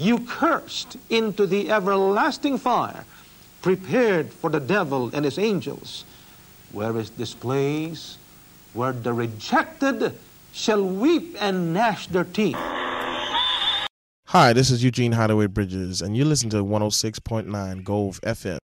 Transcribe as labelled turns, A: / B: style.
A: you cursed, into the everlasting fire, prepared for the devil and his angels. Where is this place where the rejected shall weep and gnash their teeth?
B: Hi, this is Eugene Hideaway Bridges, and you listen to 106.9 Gove FM.